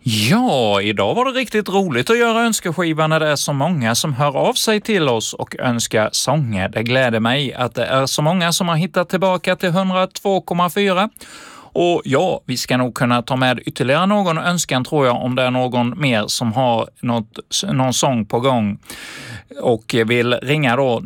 Ja, idag var det riktigt roligt att göra önskeskiva när det är så många som hör av sig till oss och önskar sånger. Det gläder mig att det är så många som har hittat tillbaka till 102,4. Och ja, vi ska nog kunna ta med ytterligare någon önskan tror jag om det är någon mer som har någon sång på gång och vill ringa då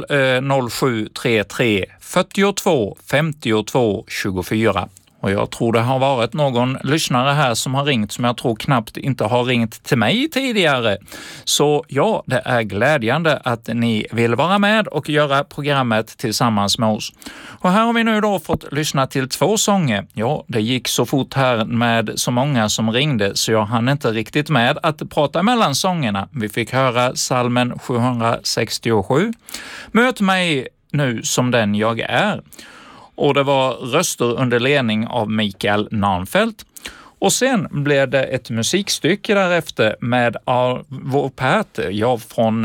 0733 42 52 24. Och jag tror det har varit någon lyssnare här som har ringt som jag tror knappt inte har ringt till mig tidigare. Så ja, det är glädjande att ni vill vara med och göra programmet tillsammans med oss. Och här har vi nu då fått lyssna till 2 sånger. Ja, det gick så fort här med så många som ringde så jag hann inte riktigt med att prata mellan sångerna. Vi fick höra psalmen 767. Möt mig nu som den jag är. Och det var röster under ledning av Mikael Nahnfeldt. Och sen blev det ett musikstycke därefter med Arvo Pärt, från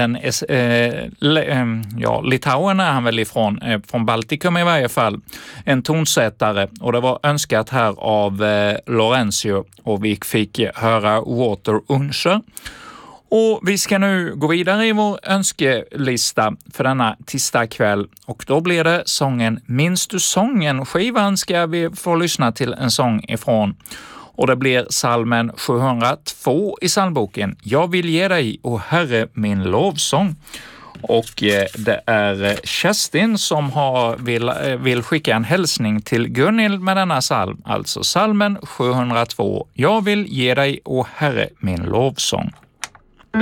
Litauen är han väl från Baltikum i varje fall, en tonsättare. Och det var önskat här av Lorenzo och vi fick höra Water Unser. Och vi ska nu gå vidare i vår önskelista för denna tisdagkväll och då blir det sången Minns du sången? Skivan ska vi få lyssna till en sång ifrån. Och det blir psalmen 702 i psalmboken. Jag vill ge dig, o Herre, min lovsång. Och det är Kerstin som vill skicka en hälsning till Gunhild med denna psalm, alltså psalmen 702. Jag vill ge dig, o Herre, min lovsång.